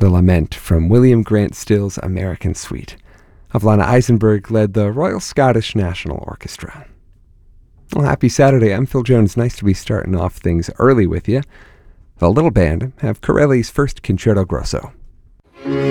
The Lament from William Grant Still's American Suite. Alana Eisenberg led the Royal Scottish National Orchestra. Well, happy Saturday. I'm Phil Jones. Nice to be starting off things early with you. The Little Band have Corelli's first Concerto Grosso.